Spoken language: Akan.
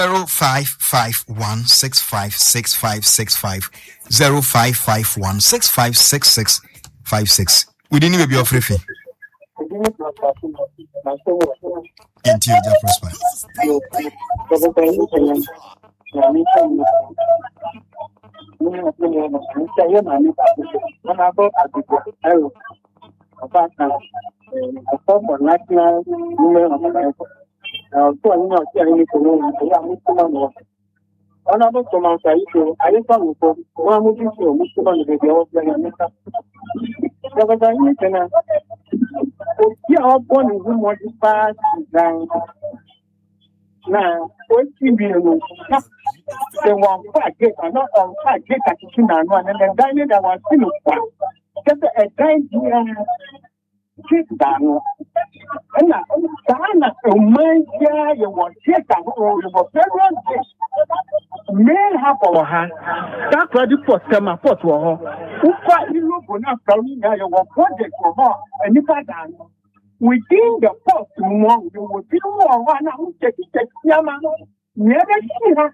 0551656565 0551656656. We didn't even be offering fee. Into your prosper. Honorable Thomas, I just want to one movie show, Mr. Van the Video, yeah, born in whom was past now, what you mean? They want 5 days, and not on 5 days at the and one, and then dining that was still just a time here. Down. And now, mind you want to take that all over federal may have our hand. That's why the post come up for her. Who quite you look on after me now, your project for her, and if I done within the post, you will feel more one out, take it, Yama. Never see her.